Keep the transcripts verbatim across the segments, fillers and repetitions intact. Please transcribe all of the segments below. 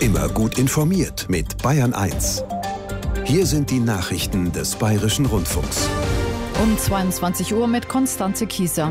Immer gut informiert mit Bayern eins. Hier sind die Nachrichten des Bayerischen Rundfunks. Um zweiundzwanzig Uhr mit Konstanze Kieser.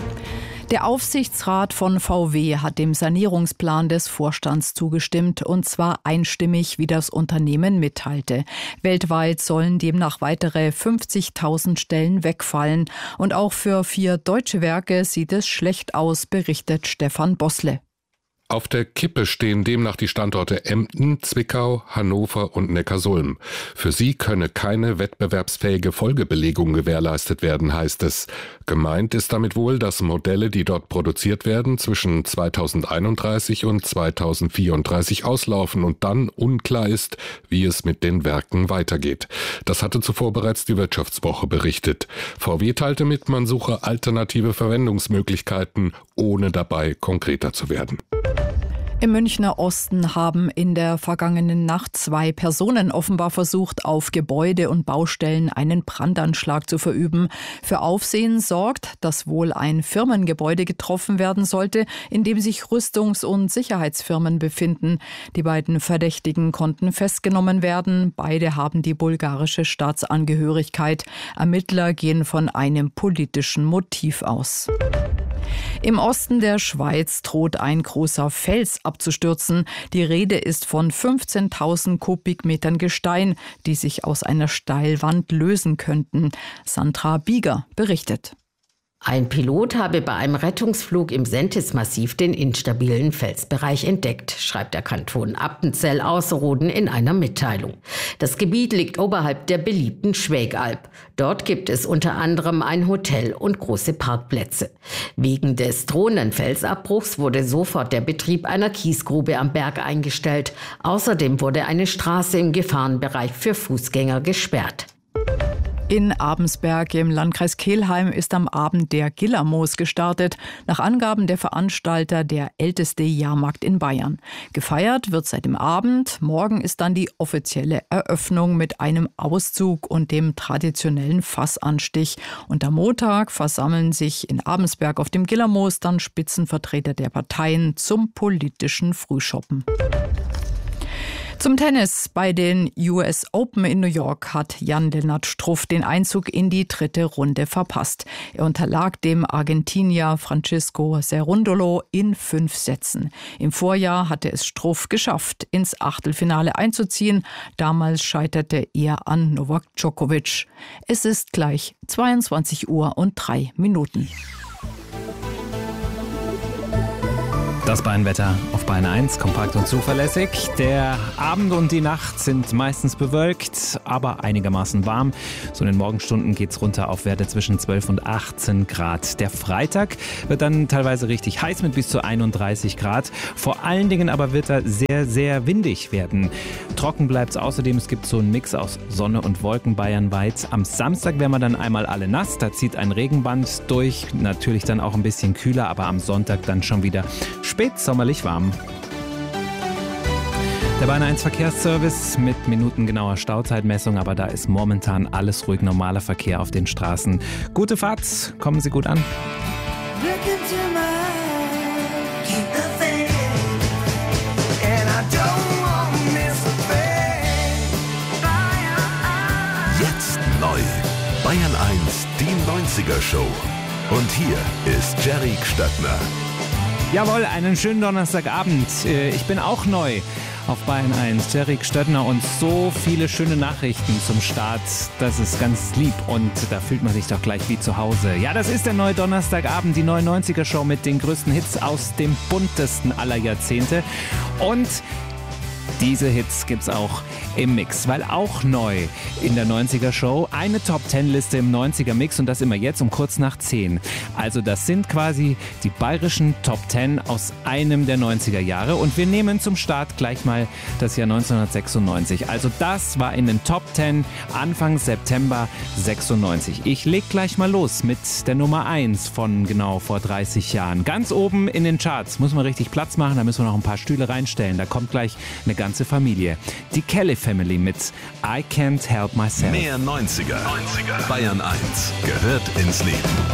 Der Aufsichtsrat von V W hat dem Sanierungsplan des Vorstands zugestimmt, und zwar einstimmig, wie das Unternehmen mitteilte. Weltweit sollen demnach weitere fünfzigtausend Stellen wegfallen. Und auch für vier deutsche Werke sieht es schlecht aus, berichtet Stefan Bossle. Auf der Kippe stehen demnach die Standorte Emden, Zwickau, Hannover und Neckarsulm. Für sie könne keine wettbewerbsfähige Folgebelegung gewährleistet werden, heißt es. Gemeint ist damit wohl, dass Modelle, die dort produziert werden, zwischen zweitausendeinunddreißig und zweitausendvierunddreißig auslaufen und dann unklar ist, wie es mit den Werken weitergeht. Das hatte zuvor bereits die Wirtschaftswoche berichtet. V W teilte mit, man suche alternative Verwendungsmöglichkeiten, ohne dabei konkreter zu werden. Im Münchner Osten haben in der vergangenen Nacht zwei Personen offenbar versucht, auf Gebäude und Baustellen einen Brandanschlag zu verüben. Für Aufsehen sorgt, dass wohl ein Firmengebäude getroffen werden sollte, in dem sich Rüstungs- und Sicherheitsfirmen befinden. Die beiden Verdächtigen konnten festgenommen werden. Beide haben die bulgarische Staatsangehörigkeit. Ermittler gehen von einem politischen Motiv aus. Im Osten der Schweiz droht ein großer Fels abzustürzen. Die Rede ist von fünfzehntausend Kubikmetern Gestein, die sich aus einer Steilwand lösen könnten. Sandra Bieger berichtet. Ein Pilot habe bei einem Rettungsflug im Sentis-Massiv den instabilen Felsbereich entdeckt, schreibt der Kanton Appenzell-Ausserrhoden in einer Mitteilung. Das Gebiet liegt oberhalb der beliebten Schwägalp. Dort gibt es unter anderem ein Hotel und große Parkplätze. Wegen des drohenden Felsabbruchs wurde sofort der Betrieb einer Kiesgrube am Berg eingestellt. Außerdem wurde eine Straße im Gefahrenbereich für Fußgänger gesperrt. In Abensberg im Landkreis Kelheim ist am Abend der Gillermoos gestartet. Nach Angaben der Veranstalter der älteste Jahrmarkt in Bayern. Gefeiert wird seit dem Abend. Morgen ist dann die offizielle Eröffnung mit einem Auszug und dem traditionellen Fassanstich. Und am Montag versammeln sich in Abensberg auf dem Gillermoos dann Spitzenvertreter der Parteien zum politischen Frühschoppen. Zum Tennis. Bei den U S Open in New York hat Jan-Lennart Struff den Einzug in die dritte Runde verpasst. Er unterlag dem Argentinier Francisco Cerundolo in fünf Sätzen. Im Vorjahr hatte es Struff geschafft, ins Achtelfinale einzuziehen. Damals scheiterte er an Novak Djokovic. Es ist gleich zweiundzwanzig Uhr und drei Minuten. Das Bayern-Wetter auf Bayern eins, kompakt und zuverlässig. Der Abend und die Nacht sind meistens bewölkt, aber einigermaßen warm. So in den Morgenstunden geht's runter auf Werte zwischen zwölf und achtzehn Grad. Der Freitag wird dann teilweise richtig heiß mit bis zu einunddreißig Grad. Vor allen Dingen aber wird er sehr, sehr windig werden. Trocken bleibt's außerdem. Es gibt so einen Mix aus Sonne und Wolken bayernweit. Am Samstag werden wir dann einmal alle nass. Da zieht ein Regenband durch. Natürlich dann auch ein bisschen kühler, aber am Sonntag dann schon wieder spätsommerlich warm. Der Bayern eins Verkehrsservice mit minutengenauer Stauzeitmessung, aber da ist momentan alles ruhig, normaler Verkehr auf den Straßen. Gute Fahrt, kommen Sie gut an. Jetzt neu. Bayern eins, die neunziger Show. Und hier ist Jerry Stöttner. Jawohl, einen schönen Donnerstagabend. Ich bin auch neu auf Bayern eins. Jerry Stöttner und so viele schöne Nachrichten zum Start. Das ist ganz lieb und da fühlt man sich doch gleich wie zu Hause. Ja, das ist der neue Donnerstagabend, die neue neunziger Show mit den größten Hits aus dem buntesten aller Jahrzehnte. Und diese Hits gibt's auch im Mix, weil auch neu in der neunziger Show eine Top zehn Liste im neunziger Mix und das immer jetzt um kurz nach zehn. Also das sind quasi die bayerischen Top zehn aus einem der neunziger Jahre und wir nehmen zum Start gleich mal das Jahr neunzehnhundertsechsundneunzig. Also das war in den Top zehn Anfang September sechsundneunzig. Ich leg gleich mal los mit der Nummer eins von genau vor dreißig Jahren. Ganz oben in den Charts, muss man richtig Platz machen, da müssen wir noch ein paar Stühle reinstellen. Da kommt gleich eine ganze Familie. Die Kelly Family mit I Can't Help Myself. Mehr neunziger. neunziger. Bayern eins gehört ins Leben.